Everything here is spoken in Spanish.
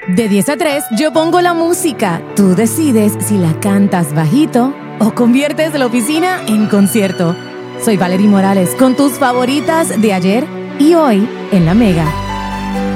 De 10 a 3, yo pongo la música. Tú decides si la cantas bajito o conviertes la oficina en concierto. Soy Valerie Morales con tus favoritas de ayer y hoy en La Mega.